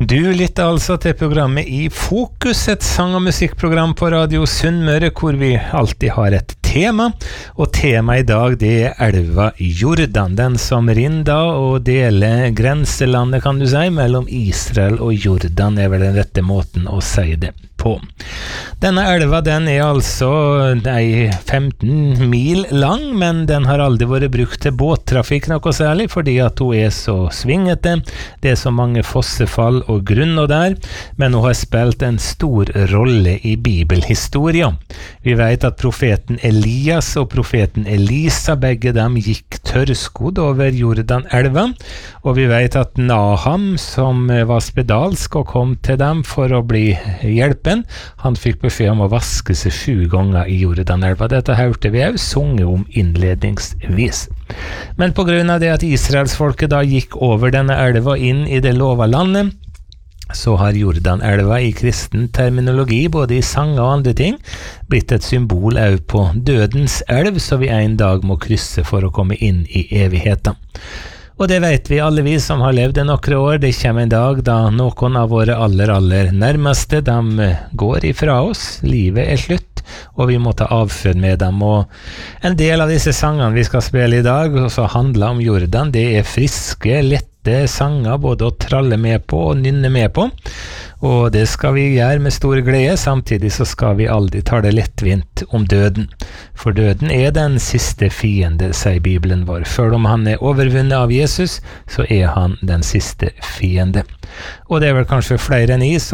Du lytter altså til programmet I Fokus, et sang- og musikkprogram på Radio Sunnmøre, hvor vi alltid har et tema, og temaet I dag det elva Jordan, den som rinner og deler grenselandet, kan du si, mellom Israel og Jordan, vel den rette måten å si det på. Denne elva den altså 15 mil lang, men den har aldri vært brukt til båttrafikk noe særlig, fordi at hun så svingete, det så mange fossefall og grunner der, men hun har spilt en stor rolle I bibelhistoria. Vi vet at profeten Elias og profeten Elisa, begge dem gikk tørrskodd over Jordan-elva, og vi vet at Naham, som var spedalsk og kom til dem for å bli hjelpen, han fikk beskjed om å vaske seg 7 ganger I Jordan-elva. Dette hørte vi også sunge om innledningsvis. Men på grunn av det at Israelsfolket da gikk over denne elva inn I det lova landet, så har Jordan-elva I kristen terminologi, både I sanger og andre ting, blitt et symbol også på dødens elv, så vi en dag må krysse for å komme inn I evigheten. Og det vet vi alle vi som har levd I noen år, det kommer en dag da noen av våre aller nærmeste, de går ifra oss, livet slutt, og vi må ta avfød med dem. Og en del av disse sangene vi skal spille I dag, som handler om Jordan, det friske, lette sanger, både å tralle med på og nynne med på. Og det skal vi gjøre med stor glede, samtidig så skal vi aldri ta det lettvint om døden. For døden den siste fiende, sier Bibelen vår. Selv om han overvunnet av Jesus, så han den siste fiende. Og det vel kanskje flere enn I som